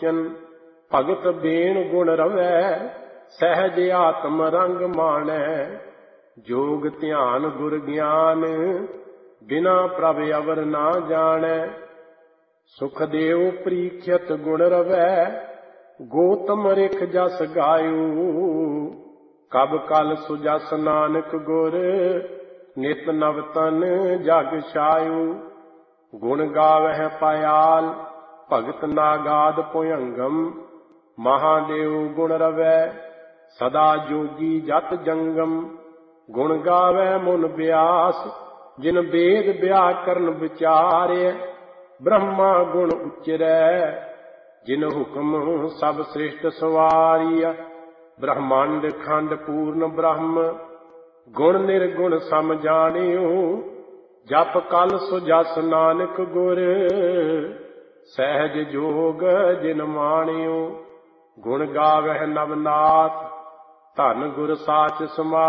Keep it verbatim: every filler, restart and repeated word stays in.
ਭਗਤ ਬੇਣ ਗੁਣ ਰਵੈ, ਸਹਿਜ ਆਤਮ ਰੰਗ ਮਾਣੈ। ਜੋਗ ਧਿਆਨ ਗੁਰ ਗਿਆਨ, ਬਿਨਾ ਪ੍ਰਭ ਅਵਰ ਨਾ ਜਾਣੈ। ਸੁਖ ਦੇਵ ਪ੍ਰੀਖਿਅਤ ਗੁਣ ਰਵੈ, ਗੋਤਮ ਰਿਖ ਜਸ ਗਾਇਓ। ਕਬ ਕਲ ਸੁਜਸ ਨਾਨਕ ਗੁਰ, ਨਿਤ ਨਵ ਤਨ ਜਗ ਛਾਇਓ। ਗੁਣ ਗਾਵਹਿ ਪਾਇਆਲ, ਭਗਤ ਨਾਗਾਦ ਭੁਯੰਗਮ। ਮਹਾਦੇਵ ਗੁਣ ਰਵੈ, ਸਦਾ ਜੋਗੀ ਜਤ ਜੰਗਮ। ਗੁਣ ਗਾਵੈ ਮੁਨ ਬਿਆਸ, ਜਿਨ ਵੇਦ ਵਿਆਕਰਨ ਵਿਚਾਰਿਆ। ਬ੍ਰਹਮਾ ਗੁਣ ਉਚਰੈ, ਜਿਨ ਹੁਕਮ ਸਭ ਸ੍ਰਿਸ਼ਟ ਸਵਾਰਿਆ। ਬ੍ਰਹਮੰਡ ਖੰਡ ਪੂਰਨ ਬ੍ਰਹਮ, ਗੁਣ ਨਿਰਗੁਣ ਸਮ ਜਾਣਿਓ। ਜਪ ਕਲ ਸੁਜਸ ਨਾਨਕ ਗੁਰ, ਸਹਿਜ ਜੋਗ ਜਿਨ ਮਾਣਿਓ। ਗੁਣ ਗਾਵਹਿ ਨਵਨਾਥ, ਧਨ ਗੁਰ ਸਾਚ ਸਮਾ